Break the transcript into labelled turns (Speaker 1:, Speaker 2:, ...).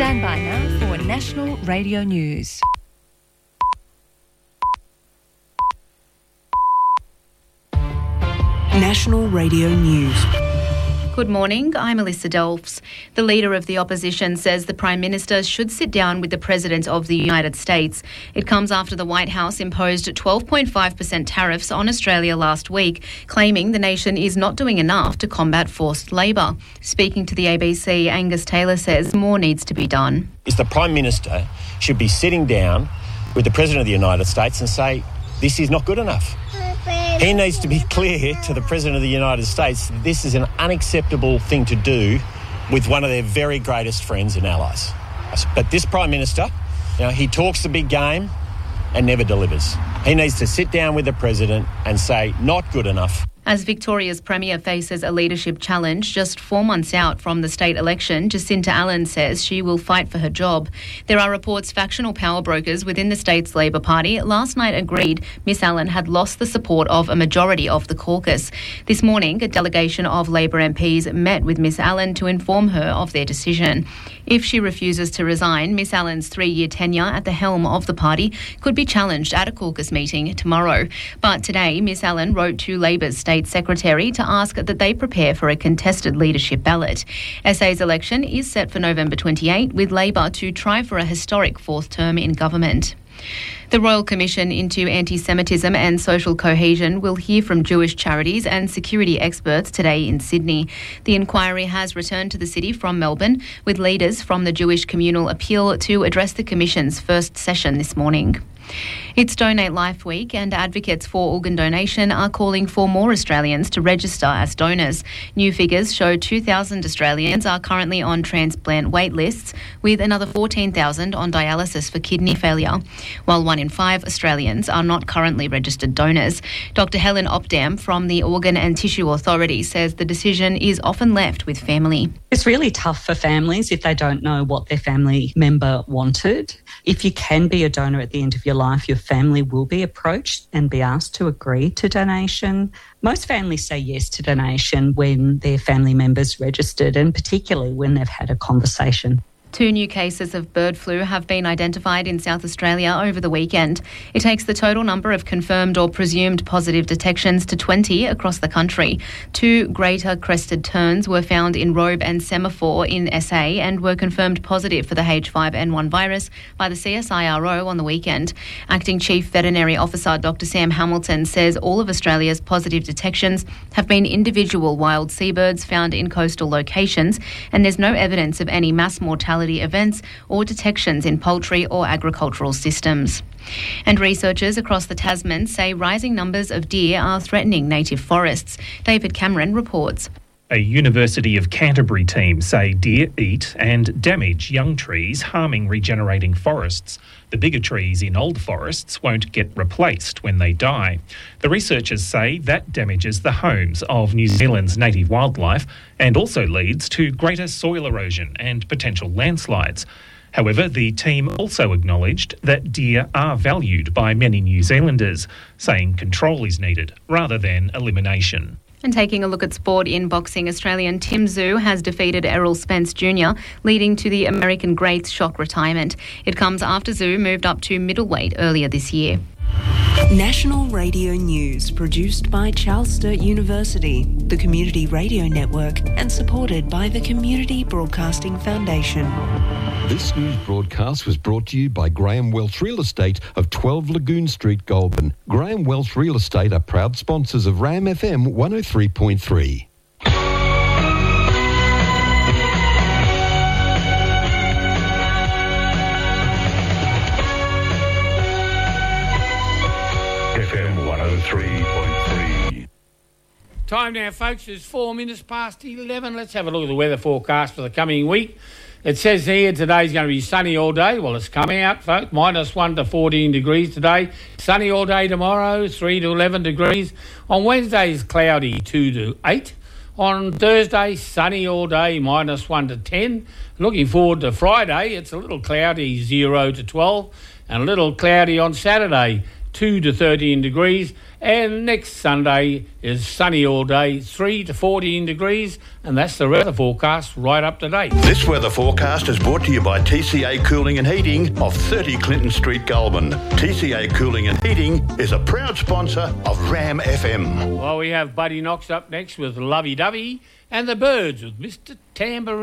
Speaker 1: Stand by now for National Radio News.
Speaker 2: National Radio News.
Speaker 3: Good morning, I'm Alyssa Delfs. The leader of the opposition says the Prime Minister should sit down with the President of the United States. It comes after the White House imposed 12.5% tariffs on Australia last week, claiming the nation is not doing enough to combat forced labour. Speaking to the ABC, Angus Taylor says more needs to be done.
Speaker 4: The Prime Minister should be sitting down with the President of the United States and say, this is not good enough. He needs to be clear to the President of the United States that this is an unacceptable thing to do with one of their very greatest friends and allies. But this Prime Minister, he talks the big game and never delivers. He needs to sit down with the President and say, not good enough.
Speaker 3: As Victoria's Premier faces a leadership challenge just 4 months out from the state election, Jacinta Allan says she will fight for her job. There are reports factional power brokers within the state's Labor Party last night agreed Miss Allan had lost the support of a majority of the caucus. This morning, a delegation of Labor MPs met with Miss Allan to inform her of their decision. If she refuses to resign, Miss Allan's 3-year tenure at the helm of the party could be challenged at a caucus meeting tomorrow. But today, Miss Allan wrote to Labor's State Secretary to ask that they prepare for a contested leadership ballot. SA's election is set for November 28, with Labor to try for a historic fourth term in government. The Royal Commission into Anti-Semitism and Social Cohesion will hear from Jewish charities and security experts today in Sydney. The inquiry has returned to the city from Melbourne, with leaders from the Jewish Communal Appeal to address the Commission's first session this morning. It's Donate Life Week and advocates for organ donation are calling for more Australians to register as donors. New figures show 2,000 Australians are currently on transplant wait lists, with another 14,000 on dialysis for kidney failure, while 1 in 5 Australians are not currently registered donors. Dr Helen Opdam from the Organ and Tissue Authority says the decision is often left with family.
Speaker 5: It's really tough for families if they don't know what their family member wanted. If you can be a donor at the end of your life, your family will be approached and be asked to agree to donation. Most families say yes to donation when their family member's registered, and particularly when they've had a conversation.
Speaker 3: 2 new cases of bird flu have been identified in South Australia over the weekend. It takes the total number of confirmed or presumed positive detections to 20 across the country. 2 greater crested terns were found in Robe and Semaphore in SA and were confirmed positive for the H5N1 virus by the CSIRO on the weekend. Acting Chief Veterinary Officer Dr Sam Hamilton says all of Australia's positive detections have been individual wild seabirds found in coastal locations, and there's no evidence of any mass mortality events or detections in poultry or agricultural systems. And researchers across the Tasman say rising numbers of deer are threatening native forests. David Cameron reports.
Speaker 6: A University of Canterbury team say deer eat and damage young trees, harming regenerating forests. The bigger trees in old forests won't get replaced when they die. The researchers say that damages the homes of New Zealand's native wildlife and also leads to greater soil erosion and potential landslides. However, the team also acknowledged that deer are valued by many New Zealanders, saying control is needed rather than elimination.
Speaker 3: And taking a look at sport in boxing, Australian Tim Tszyu has defeated Errol Spence Jr., leading to the American great's shock retirement. It comes after Tszyu moved up to middleweight earlier this year.
Speaker 2: National Radio News, produced by Charles Sturt University, the Community Radio Network, and supported by the Community Broadcasting Foundation.
Speaker 7: This news broadcast was brought to you by Graham Welch Real Estate of 12 Lagoon Street, Goulburn. Graham Welch Real Estate are proud sponsors of RAM FM 103.3.
Speaker 8: FM 103.3.
Speaker 9: Time now, folks, is 4 minutes past 11. Let's have a look at the weather forecast for the coming week. It says here today's going to be sunny all day. Well, it's coming out, folks. -1 to 14 degrees today. Sunny all day tomorrow, 3 to 11 degrees. On Wednesday, it's cloudy, 2 to 8. On Thursday, sunny all day, -1 to 10. Looking forward to Friday, it's a little cloudy, 0 to 12. And a little cloudy on Saturday, 2 to 13 degrees. And next Sunday is sunny all day, 3 to 14 degrees. And that's the weather forecast right up to date.
Speaker 8: This weather forecast is brought to you by TCA Cooling and Heating of 30 Clinton Street, Goulburn. TCA Cooling and Heating is a proud sponsor of Ram FM.
Speaker 9: Well, we have Buddy Knox up next with Lovey Dovey and the Birds with Mr. Tambourine.